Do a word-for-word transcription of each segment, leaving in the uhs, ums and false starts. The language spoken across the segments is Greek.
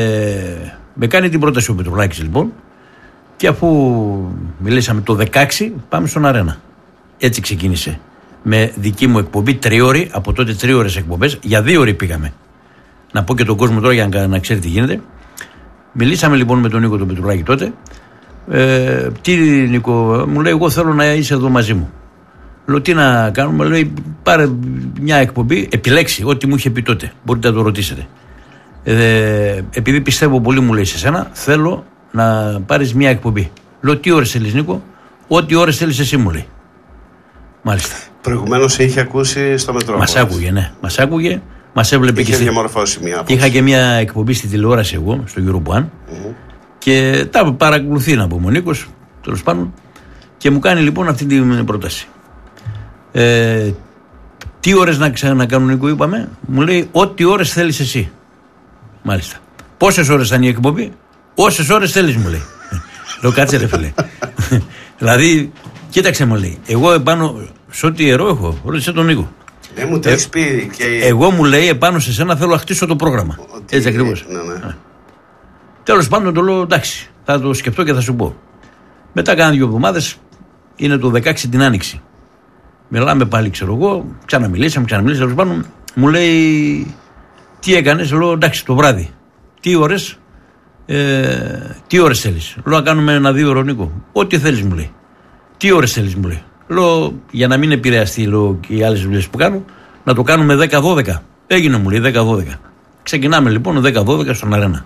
Ε, με κάνει την πρόταση ο Πετρουλάκης λοιπόν, και αφού μιλήσαμε το δεκαέξι, πάμε στον Αρένα. Έτσι ξεκίνησε. Με δική μου εκπομπή, τριώρη, από τότε τριώρες εκπομπές, για δύο ώρες πήγαμε. Να πω και τον κόσμο τώρα για να, να ξέρει τι γίνεται. Μιλήσαμε λοιπόν με τον Νίκο τον Πετρουλάκη τότε. Ε, τι Νίκο, μου λέει, εγώ θέλω να είσαι εδώ μαζί μου. Λέω, τι να κάνουμε, λέει, πάρε μια εκπομπή, επιλέξει ό,τι μου είχε πει τότε. Μπορείτε να το ρωτήσετε. Ε, επειδή πιστεύω πολύ, μου λέει, σε σένα, θέλω να πάρεις μια εκπομπή. Λέω, τι ώρες θέλεις, Νίκο? Ό,τι ώρες θέλεις εσύ, μου λέει. Μάλιστα. Προηγουμένως είχε ακούσει στο μετρό. Μας άκουγε, ναι. Μας άκουγε, μας έβλεπε. Είχε και διαμορφώσει μια άποψη. Είχα και μια εκπομπή στη τηλεόραση εγώ, στο Europe One. Mm-hmm. Και τα παρακολουθεί να πούμε ο Νίκος, τέλος πάντων. Και μου κάνει λοιπόν αυτή την πρόταση. Ε, τι ώρες να ξανακάνουν, Νίκο, είπαμε? Μου λέει, ό,τι ώρες θέλεις εσύ. Μάλιστα. Πόσες ώρες θα είναι η εκπομπή? Όσες ώρες θέλεις, μου λέει. Λέω, κάτσε ρε φίλε. Δηλαδή, κοίταξε, μου λέει, εγώ επάνω σε ό,τι ιερό έχω, ρώτησε τον Νίκο. Δεν μου το έχεις πει. Και... Εγώ, μου λέει, επάνω σε σένα θέλω να χτίσω το πρόγραμμα. Ότι... Έτσι ακριβώς. Ναι, ναι. Τέλος πάντων, το λέω, εντάξει, θα το σκεφτώ και θα σου πω. Μετά κάνα δύο εβδομάδες, είναι το δεκαέξι την Άνοιξη. Μιλάμε πάλι, ξέρω εγώ, ξαναμιλήσαμε, ξαναμιλήσαμε. Τέλος πάντων, μου λέει, τι έκανες? Λέω, εντάξει, το βράδυ. Τι ώρες? Ε, τι ώρες θέλεις? Λέω, να κάνουμε ένα δύο ώρο, Νίκο. Ό,τι θέλεις, μου λέει. Τι ώρες θέλεις, μου λέει. Λέω, για να μην επηρεαστεί, λέω, και οι άλλες δουλειές που κάνω, να το κάνουμε δέκα δώδεκα. Έγινε, μου λέει, δέκα δώδεκα. Ξεκινάμε λοιπόν δέκα δώδεκα στον Αρένα.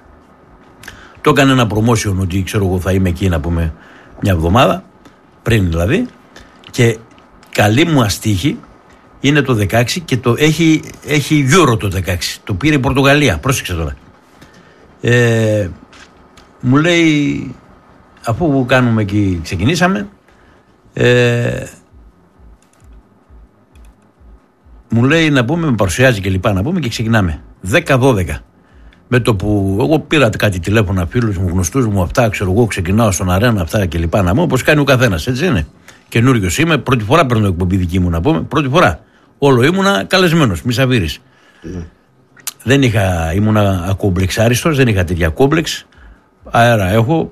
Το έκανε ένα promotion ότι ξέρω εγώ θα είμαι εκεί, να πούμε, μια εβδομάδα πριν δηλαδή. Και καλή μου αστίχη είναι το δεκαέξι και το έχει, έχει Euro το δεκαέξι. Το πήρε η Πορτογαλία. Πρόσεξε τώρα. Ε, μου λέει, αφού κάνουμε εκεί, ξεκινήσαμε, ε, μου λέει να πούμε, με παρουσιάζει και λοιπά, να πούμε, και ξεκινάμε δέκα δώδεκα. Με το που εγώ πήρα κάτι τηλέφωνα, φίλους μου, γνωστούς μου, αυτά, ξέρω εγώ, ξεκινάω στον Αρένα, αυτά και λοιπά, να πούμε, όπως κάνει ο καθένας, έτσι είναι. Καινούριος είμαι, πρώτη φορά παίρνω εκπομπή δική μου, να πούμε, πρώτη φορά. Όλο ήμουνα καλεσμένος, μη σαβήρης. Mm. Δεν είχα, ήμουνα ακομπλεξάριστος, δεν είχα τέτοια κόμπλεξ. Αέρα έχω,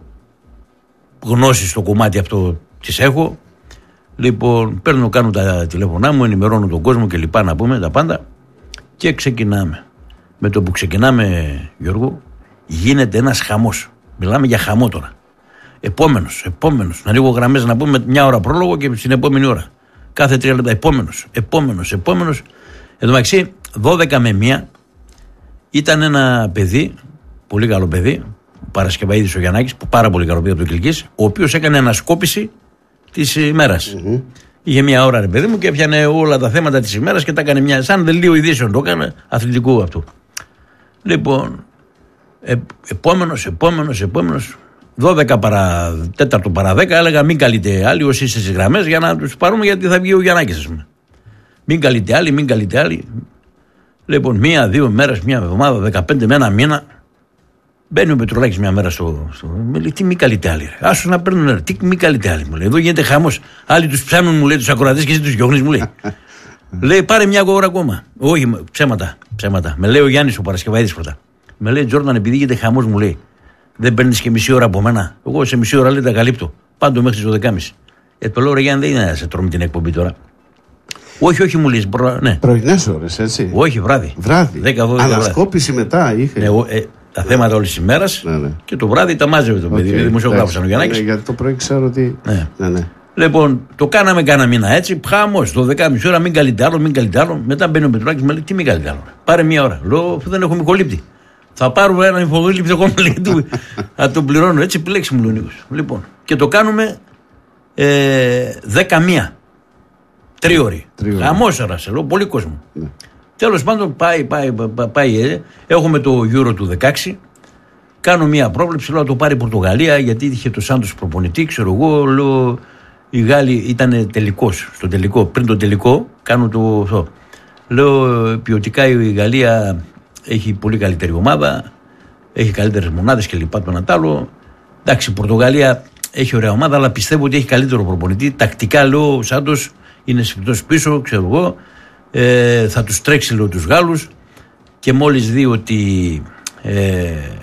γνώσεις στο κομμάτι αυτό τις έχω. Λοιπόν, παίρνω, κάνω τα τηλέφωνά μου, ενημερώνω τον κόσμο και λοιπά, να πούμε, τα πάντα. Και ξεκινάμε. Με το που ξεκινάμε, Γιώργο, γίνεται ένας χαμός. Μιλάμε για χαμό τώρα. Επόμενος, επόμενος. Να ανοίγω γραμμές, να πούμε, μια ώρα πρόλογο και στην επόμενη ώρα. Κάθε τρία λεπτά. Επόμενος, επόμενος, επόμενος. Εν τω μεταξύ, δώδεκα με μία ήταν ένα παιδί, πολύ καλό παιδί, ο Παρασκευαίδης ο Γιαννάκης, που πάρα πολύ καλό παιδί από το Κιλκής, ο οποίος έκανε ανασκόπηση της ημέρας. Mm-hmm. Είχε μια ώρα, ρε παιδί μου, και έπιανε όλα τα θέματα της ημέρας και τα έκανε μια. Σαν δελτίο ειδήσεων το έκανε, αθλητικού αυτού. Λοιπόν, ε, επόμενος, επόμενος, επόμενος. δώδεκα παρά τέταρτο παρά δέκα έλεγα, μην καλείτε άλλοι όσοι είστε στις γραμμές για να τους πάρουμε, γιατί θα βγει ο Γιαννάκης, ας πούμε. Μην καλείτε άλλοι, μην καλείτε άλλοι. Λοιπόν, μία, δύο μέρες, μία εβδομάδα, δεκαπέντε με ένα μήνα. Μπαίνει ο Πετρουλάκης μια μέρα στο. στο με λέει, τι μη καλείτε άλλοι. Άσου να παίρνουν νερό. Τι μη καλείτε άλλοι, μου λέει. Εδώ γίνεται χαμός. Άλλοι τους ψάνουν, μου λέει, τους ακροατές και εσύ τους διώχνεις, μου λέει. Λέει, πάρε μια ώρα ακόμα. Όχι, ψέματα, ψέματα. Με λέει ο Γιάννης ο Παρασκευαίδης πρώτα. Με λέει, Τζόρνταν, επειδή γίνεται χαμός, μου λέει, δεν παίρνεις και μισή ώρα από μένα. Εγώ σε μισή ώρα, λέει, τα καλύπτω. Πάντο μέχρι τις δώδεκα και μισή. Ε, το λέω, ρε Γιάννη, δεν είναι να σε τρώμε την εκπομπή τώρα. Όχι, όχι, μου λέει. Προ... Ναι. Πρωινές ώρες, έτσι. Όχι, βράδυ. Βράδυ. δέκα δώδεκα ανασκόπηση μετά είχε. Ναι, ε, τα θέματα όλη τη ημέρα, ναι, ναι. Και το βράδυ τα μάζευε το παιδί. Okay, δημοσιογράφος ο Γιαννάκης. Ναι, γιατί το πρωί ξέρω ότι. Ναι. Ναι, ναι. Λοιπόν, το κάναμε κάνα μήνα έτσι. Χάμος, δώδεκα και μισή ώρα, μην καλείτε άλλο, μην καλείτε άλλο. Μετά μπαίνει ο Πετρουλάκης και μου λέει, τι μην καλείτε άλλο. Πάρε μία ώρα. Λέω, δεν έχω μικολήπτη. Θα πάρουμε ένα υπογλύπτη ακόμα, λέει, θα τον πληρώνω. Έτσι επιλέξει, μου λέει ο Νίκος. Λοιπόν, και το κάνουμε ε, δέκα και μία. Τρίωρη. Χαμός ώρα, σε λέω, πολύ κόσμο. Ναι. Τέλος πάντων, πάει, πάει, πάει, πάει. Έχουμε το Euro του δεκαέξι. Κάνω μία πρόβλεψη, λέω να το πάρει η Πορτογαλία, γιατί είχε το Σάντος προπονητή. Ξέρω εγώ, λέω, οι Γάλλοι ήταν τελικός. Στο τελικό, πριν το τελικό, κάνω το αυτό. Λέω, ποιοτικά η Γαλλία έχει πολύ καλύτερη ομάδα, έχει καλύτερες μονάδες και λοιπά. Το ένα τ' άλλο. Εντάξει, η Πορτογαλία έχει ωραία ομάδα, αλλά πιστεύω ότι έχει καλύτερο προπονητή. Τακτικά, λέω, ο Σάντος είναι σφιχτός πίσω, ξέρω εγώ. Ε, θα τους τρέξει, λέω, τους Γάλλους, και μόλις δει ότι Ε,